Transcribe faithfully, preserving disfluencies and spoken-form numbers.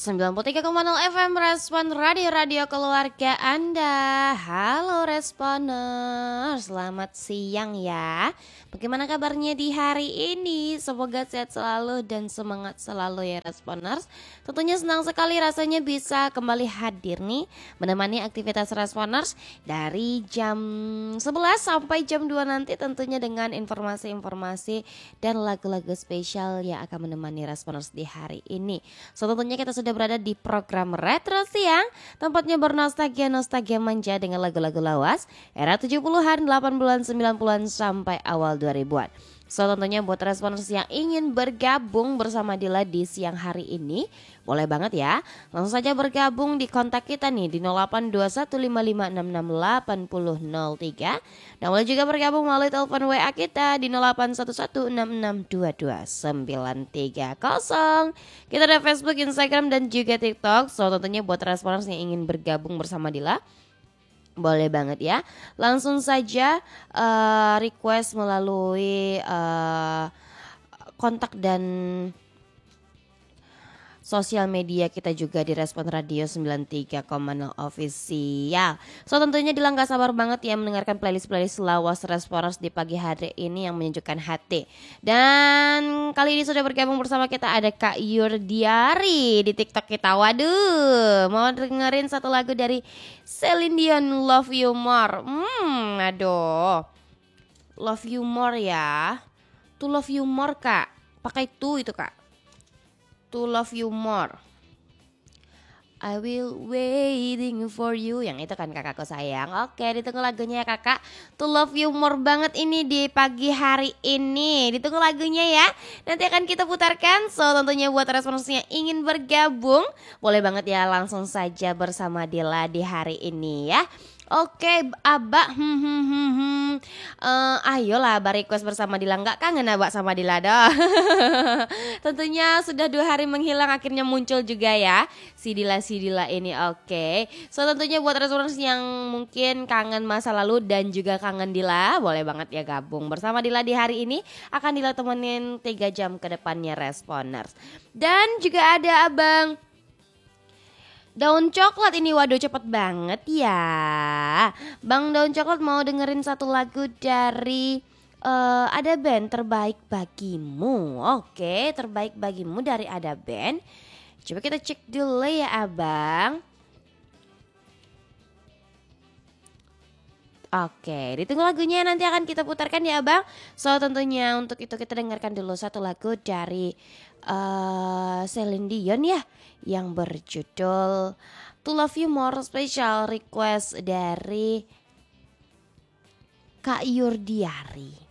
sembilan puluh tiga koma nol F M Respon Radio-Radio Keluarga Anda. Halo Responer, selamat siang ya. Bagaimana kabarnya di hari ini? Semoga sehat selalu dan semangat selalu ya Responers. Tentunya senang sekali rasanya bisa kembali hadir nih menemani aktivitas Responers dari jam sebelas sampai jam dua nanti, tentunya dengan informasi-informasi dan lagu-lagu spesial yang akan menemani Responers di hari ini. So tentunya kita sudah berada di program Retro Siang, tempatnya bernostalgia-nostalgia manja dengan lagu-lagu lawas era tujuh puluhan, delapan puluhan, sembilan puluhan sampai awal dua ribuan. So tentunya buat Responers yang ingin bergabung bersama Dila di siang hari ini, boleh banget ya. Langsung saja bergabung di kontak kita nih di nol delapan dua satu lima lima enam enam delapan nol nol tiga. Dan boleh juga bergabung melalui telepon W A kita di nol delapan satu satu enam enam dua dua sembilan tiga nol. Kita ada Facebook, Instagram dan juga TikTok. So tentunya buat Responers yang ingin bergabung bersama Dila, boleh banget ya. Langsung saja uh, request melalui uh, kontak dan sosial media kita juga di Respon Radio sembilan puluh tiga koma nol Official. So tentunya Dila gak sabar banget ya mendengarkan playlist-playlist lawas Responers di pagi hari ini yang menyejukkan hati. Dan kali ini sudah bergabung bersama kita ada Kak Yurdiari di TikTok kita. Waduh, mau dengerin satu lagu dari Celine Dion, Love You More. Hmm, aduh, Love You More ya. To Love You More Kak, pakai tu itu Kak. To love you more, I will waiting for you. Yang itu kan kakakku sayang. Oke, ditunggu lagunya ya kakak. To love you more banget ini di pagi hari ini. Ditunggu lagunya ya. Nanti akan kita putarkan. So tentunya buat Responers yang ingin bergabung, boleh banget ya langsung saja bersama Dila di hari ini ya. Oke Abah, hmm, hmm, hmm, hmm. Uh, ayolah Abah request bersama Dila. Nggak kangen Abah sama Dila dah. Tentunya sudah dua hari menghilang, akhirnya muncul juga ya si Dila si Dila ini. Oke, so tentunya buat Responers yang mungkin kangen masa lalu dan juga kangen Dila, boleh banget ya gabung bersama Dila di hari ini. Akan Dila temenin tiga jam ke depannya Responers. Dan juga ada Abang Daun Coklat ini, waduh cepet banget ya. Bang Daun Coklat mau dengerin satu lagu dari uh, Ada Band, Terbaik Bagimu. Oke, Terbaik Bagimu dari Ada Band. Coba kita cek dulu ya abang. Oke, ditunggu lagunya, nanti akan kita putarkan ya abang. So tentunya untuk itu kita dengarkan dulu satu lagu dari uh, Celine Dion ya, yang berjudul To Love You More, special request dari Kak Yurdiari.